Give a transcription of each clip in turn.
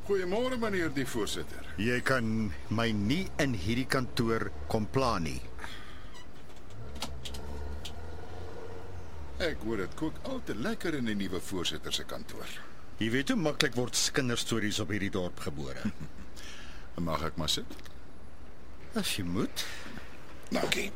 Goeiemôre meneer die voorsitter. Jy kan my nie in hierdie kantoor kom pla nie. Ek hoor dit kook al te lekker in die nuwe voorsitter se kantoor. Jy weet hoe maklik word kinderstories op hierdie dorp gebore. Mag ek maar sit? As jy moet. Dankie.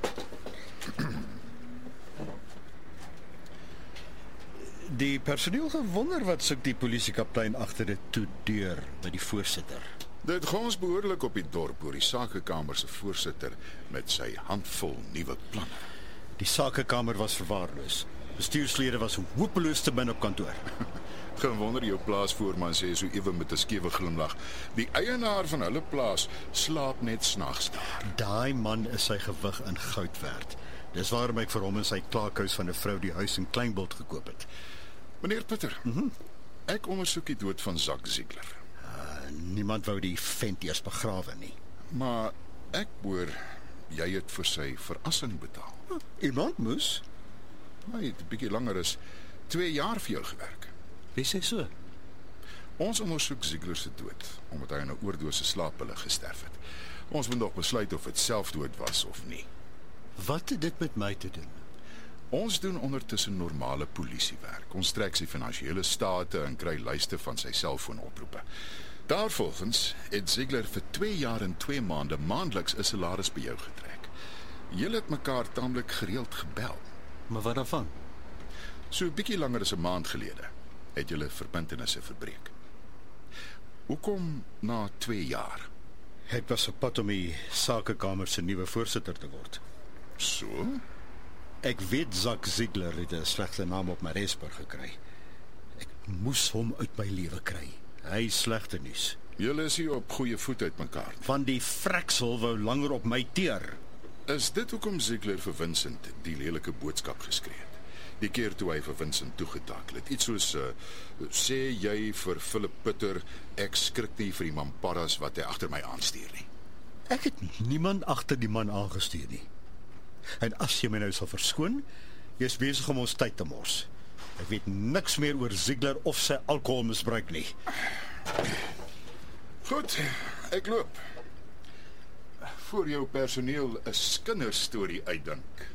Die personeel gewonder wat soek die polisiekaptein agter dit toe deur by die voorsitter. Dit gons behoorlik op die dorp oor die sakekamer se voorsitter met sy handvol nuwe planne. Die sakekamer was verwaarloos. Bestuurslede was hopeloos te min op kantoor. Geen wonder jou plaasvoorman sê so ewe met 'n skewe glimlag. Die eienaar van hulle plaas slaap net snags daar. Daai man is sy gewig in goud werd. Dis waarom ek vir hom in sy klaakhuis van 'n vrou die huis in Kleinbult gekoop het. Meneer Pieter, ek ondersoek die dood van Zak Ziegler. Niemand wou die vent eers begrawe nie. Maar ek hoor jy het vir sy verrassing betaal. Iemand moes. Hy het 'n bietjie langer as 2 jaar vir jou gewerk. Wie sê so? Ons ondersoek Ziegler se dood omdat hy aan 'n oordose slaappille gesterf het. Ons moet nog besluit of dit selfdood was of nie. Wat het dit met my te doen? Ons doen ondertussen normale polisiewerk. Ons trek sy finansiële state en kry lyste van sy selfoonoproepe. Daarvolgens het Ziegler vir 2 jaar en 2 maande maandeliks 'n salaris by jou getrek. Julle het mekaar taamlik gereeld gebel. Maar wat daarvan? So 'n bietjie langer as 'n maand gelede het julle verbintenisse verbreek. Hoekom na 2 jaar? Ek was op pad om die sakekamer se nuwe voorsitter te word. So? Ek weet Zak Ziegler het 'n slegte naam op my Maresburg gekry. Ek moes hom uit my lewe kry. Hy slegte nuus. Julle is hier op goeie voet uit mekaar. Van die freksel wou langer op my teer. Is dit hoekom Ziegler vir Vincent die lelike boodskap geskree het? Die keer toe hy vir Vincent toegetakel het. Iets soos, sê jy vir Philip Pieter, ek skrik nie vir die mamparras wat hy agter my aanstuur nie. Ek het niemand agter die man aangestuur nie. En as jy my nou sal verskoon, jy is besig om ons tyd te mors. Ek weet niks meer oor Ziegler of sy alkoholmisbruik nie. Goed, ek loop. Voor jou personeel 'n kinderstorie uitdink.